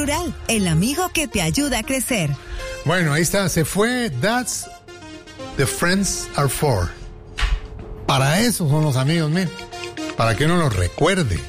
Rural, el amigo que te ayuda a crecer. Bueno, ahí está, se fue. That's the friends are for. Para eso son los amigos, men. Para que uno los recuerde.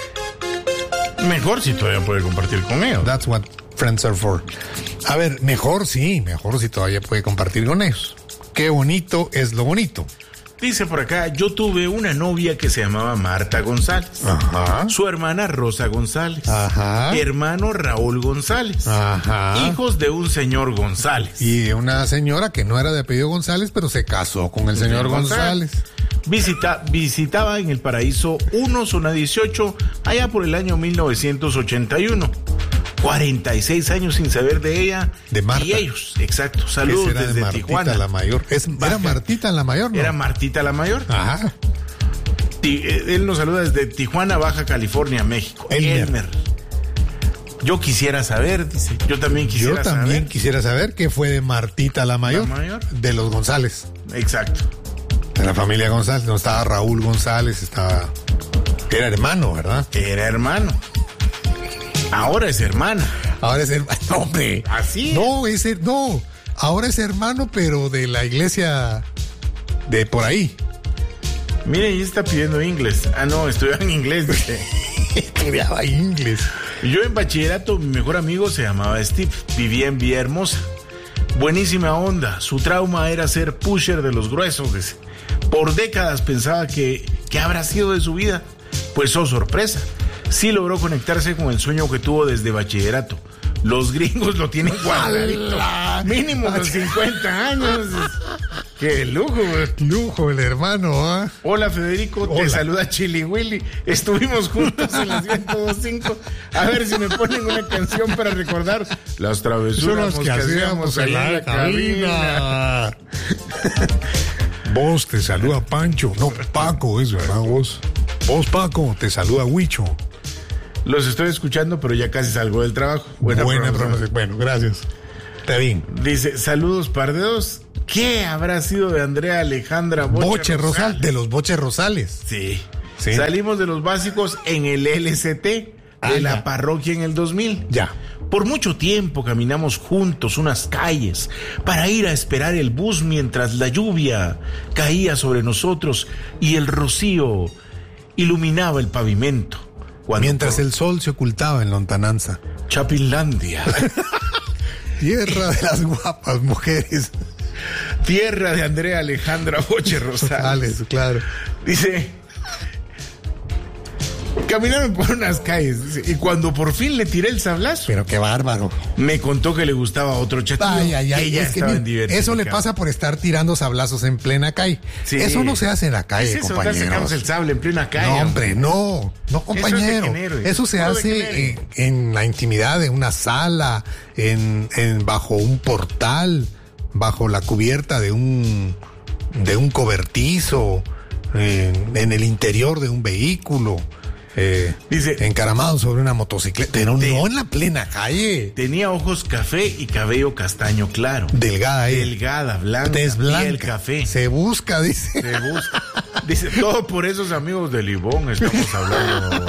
Mejor si todavía puede compartir con ellos. That's what friends are for. A ver, mejor si todavía puede compartir con ellos. Qué bonito es lo bonito. Dice por acá, yo tuve una novia que se llamaba Marta González. Ajá. Su hermana Rosa González. Ajá. Hermano Raúl González. Ajá. Hijos de un señor González. Y una señora que no era de apellido González, pero se casó con el señor González. Visitaba en el Paraíso 1, zona 18, allá por el año 1981. 46 años sin saber de ella. De Marta. Y ellos, exacto. Saludos desde Martita Tijuana. La Mayor. ¿Era Martita la Mayor, no? Era Martita la Mayor. Ajá. Él nos saluda desde Tijuana, Baja California, México. Elmer. Yo quisiera saber, dice. Yo también quisiera saber qué fue de Martita la Mayor. La Mayor. De los González. Exacto. De la familia González. No estaba Raúl González, era hermano, ¿verdad? Era hermano. Ahora es hermana. Ahora es hermano. No, hombre. ¿Así? No. Ahora es hermano, pero de la iglesia de por ahí. Mire, ella está pidiendo inglés. Ah, no, estudiaba en inglés, dice. Estudiaba inglés. Yo en bachillerato, mi mejor amigo se llamaba Steve. Vivía en Villahermosa. Buenísima onda. Su trauma era ser pusher de los gruesos, dice. Por décadas pensaba que habrá sido de su vida. Pues, oh, sorpresa. Sí logró conectarse con el sueño que tuvo desde bachillerato. Los gringos lo tienen cuadradito. Mínimo de 50 años. ¡Qué lujo, güey! Lujo el hermano, ¿eh? Hola, Federico. Hola. Te saluda Chili Willy. Estuvimos juntos en la 102.5. A ver si me ponen una canción para recordar las travesuras que hacíamos en la cabina. Vos te saluda Pancho. No, Paco es, ¿verdad? Vos, Paco, te saluda Huicho. Los estoy escuchando, pero ya casi salgo del trabajo. Buena pronunciación. Bueno, gracias. Está bien. Dice, saludos, par de dos. ¿Qué habrá sido de Andrea Alejandra Boche Rosal? De los Boches Rosales. Sí. Salimos de los básicos en el LCT de la parroquia en el 2000. Ya. Por mucho tiempo caminamos juntos unas calles para ir a esperar el bus mientras la lluvia caía sobre nosotros y el rocío iluminaba el pavimento. Mientras el sol se ocultaba en lontananza. Chapinlandia. Tierra de las guapas mujeres. Tierra de Andrea Alejandra Boche Rosales. Claro. Dice, caminaron por unas calles, dice, y cuando por fin le tiré el sablazo. Pero qué bárbaro. Me contó que le gustaba otro chatillo. Eso le pasa por estar tirando sablazos en plena calle. Sí. Eso no se hace en la calle, compañeros. Sacamos el sable en plena calle. No, hombre, no, compañero. Eso se hace en la intimidad de una sala, bajo un portal, bajo la cubierta de un cobertizo, en el interior de un vehículo. Dice, encaramado sobre una motocicleta, pero no en la plena calle. Tenía ojos café y cabello castaño claro. Delgada, blanca. Tez blanca. Piel café. Se busca, dice. Dice, todo por esos amigos de Libón estamos hablando.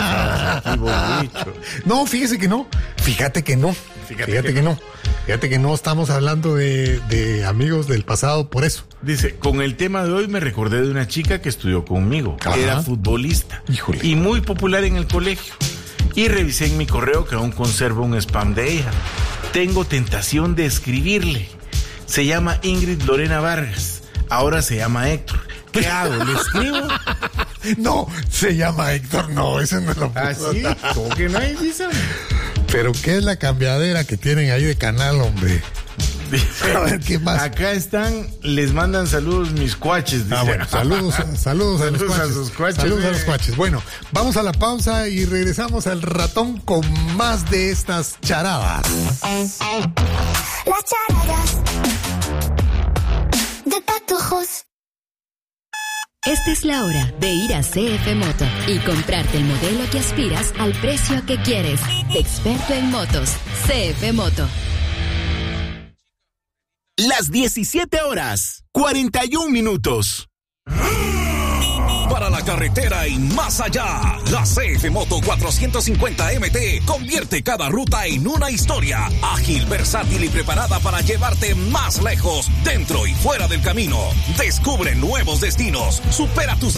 No, fíjate que no. Fíjate que no. Fíjate que no estamos hablando de amigos del pasado por eso. Dice, con el tema de hoy me recordé de una chica que estudió conmigo. Ajá. Era futbolista. Híjole. Y muy popular en el colegio. Y revisé en mi correo que aún conservo un spam de ella. Tengo tentación de escribirle. Se llama Ingrid Lorena Vargas. Ahora se llama Héctor. ¿Qué hago? ¿Le escribo? No, se llama Héctor. No, ese no lo puedo. ¿Ah, sí? ¿Cómo que no hay visa? Pero ¿qué es la cambiadera que tienen ahí de canal, hombre? A ver, ¿qué más? Acá están, les mandan saludos mis cuaches. Bueno, saludos a los cuaches. A sus cuaches. Saludos a los cuaches. Bueno, vamos a la pausa y regresamos al ratón con más de estas charadas. Las charadas de Patojos. Esta es la hora de ir a CF Moto y comprarte el modelo que aspiras al precio que quieres. Experto en motos, CF Moto. Las 17 horas, 41 minutos. para la carretera y más allá. La CF Moto 450 MT convierte cada ruta en una historia ágil, versátil y preparada para llevarte más lejos, dentro y fuera del camino. Descubre nuevos destinos, supera tus